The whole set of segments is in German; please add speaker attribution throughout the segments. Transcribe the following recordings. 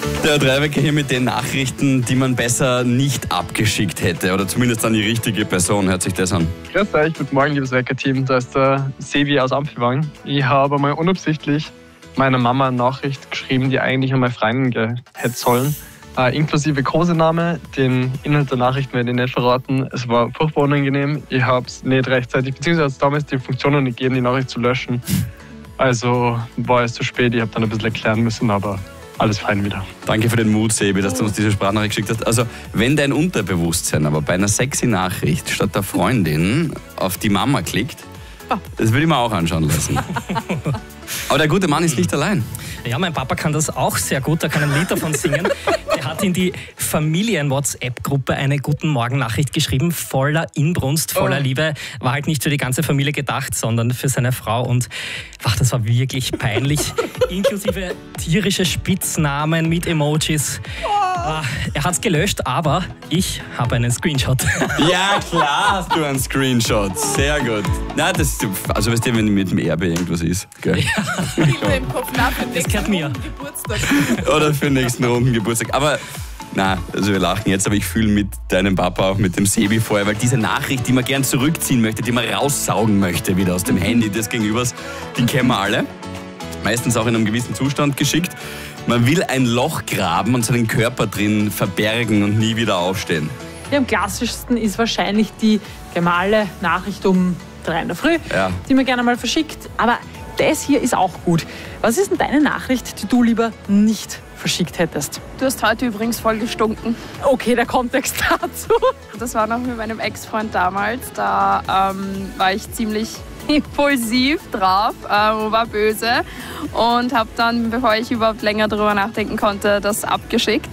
Speaker 1: Der Drei-Wecker hier mit den Nachrichten, die man besser nicht abgeschickt hätte. Oder zumindest an die richtige Person. Hört sich das an.
Speaker 2: Grüß euch, guten Morgen, liebes Wecker-Team. Da ist der Sebi aus Ampelwang. Ich habe mal unabsichtlich meiner Mama eine Nachricht geschrieben, die eigentlich an meine Freundin hätte sollen. Inklusive Kosename. Den Inhalt der Nachricht werde ich nicht verraten. Es war furchtbar unangenehm. Ich habe es nicht rechtzeitig, beziehungsweise hat es damals die Funktion noch nicht gegeben, die Nachricht zu löschen. Also war es zu spät. Ich habe dann ein bisschen erklären müssen, aber alles fein wieder.
Speaker 1: Danke für den Mut, Sebi, dass du uns diese Sprachnachricht geschickt hast. Also, wenn dein Unterbewusstsein aber bei einer sexy Nachricht statt der Freundin auf die Mama klickt, das würde ich mir auch anschauen lassen. Aber der gute Mann ist nicht allein.
Speaker 3: Ja, mein Papa kann das auch sehr gut, da kann ein Lied davon singen. Er hat in die Familien-WhatsApp-Gruppe eine Guten-Morgen-Nachricht geschrieben, voller Inbrunst, voller Liebe. War halt nicht für die ganze Familie gedacht, sondern für seine Frau. Und das war wirklich peinlich. Inklusive tierische Spitznamen mit Emojis. Er hat es gelöscht, aber ich habe einen Screenshot.
Speaker 1: Ja, klar hast du einen Screenshot. Sehr gut. Na, also weißt du, wenn mit dem Erbe irgendwas ist. Gell?
Speaker 4: Ja. Im Kopf nach für den nächsten Geburtstag.
Speaker 1: Oder für den nächsten runden Geburtstag. Aber also wir lachen jetzt, aber ich fühle mit deinem Papa auch mit dem Sebi vorher, weil diese Nachricht, die man gern zurückziehen möchte, die man raussaugen möchte wieder aus dem Handy des Gegenübers, die kennen wir alle. Meistens auch in einem gewissen Zustand geschickt. Man will ein Loch graben und seinen Körper drin verbergen und nie wieder aufstehen.
Speaker 4: Ja, am klassischsten ist wahrscheinlich die gemale Nachricht um 3 in der Früh, die man gerne mal verschickt. Aber das hier ist auch gut. Was ist denn deine Nachricht, die du lieber nicht verschickt hättest?
Speaker 5: Du hast heute übrigens voll gestunken.
Speaker 4: Okay, der Kontext dazu.
Speaker 5: Das war noch mit meinem Ex-Freund damals. Da war ich ziemlich impulsiv drauf, war böse und habe dann, bevor ich überhaupt länger darüber nachdenken konnte, das abgeschickt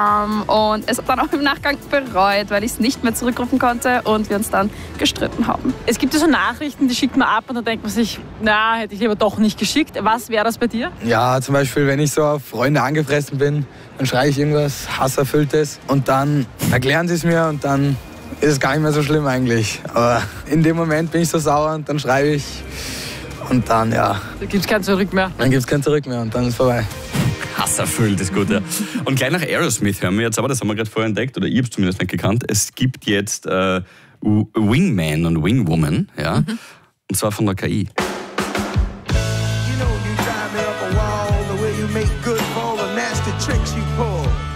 Speaker 5: und es dann auch im Nachgang bereut, weil ich es nicht mehr zurückrufen konnte und wir uns dann gestritten haben.
Speaker 4: Es gibt ja so Nachrichten, die schickt man ab und dann denkt man sich, hätte ich lieber doch nicht geschickt. Was wäre das bei dir?
Speaker 6: Ja, zum Beispiel, wenn ich so auf Freunde angefressen bin, dann schreie ich irgendwas Hasserfülltes und dann erklären sie es mir und dann ist es gar nicht mehr so schlimm eigentlich. Aber in dem Moment bin ich so sauer und dann schreibe ich und dann, Da
Speaker 4: gibt es kein Zurück mehr.
Speaker 6: Dann gibt es kein Zurück mehr und dann ist vorbei.
Speaker 1: Hasserfüllt ist gut, ja. Und gleich nach Aerosmith hören wir jetzt, aber das haben wir gerade vorher entdeckt, oder ich habe es zumindest nicht gekannt, es gibt jetzt Wingman und Wingwoman, und zwar von der KI.